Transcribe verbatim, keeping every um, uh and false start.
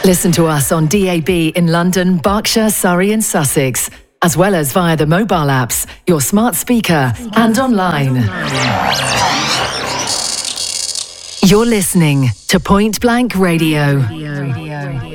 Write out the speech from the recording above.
Listen to us on D A B in London, Berkshire, Surrey and Sussex, as well as via the mobile apps, your smart speaker and online. You're listening to Point Blank Radio.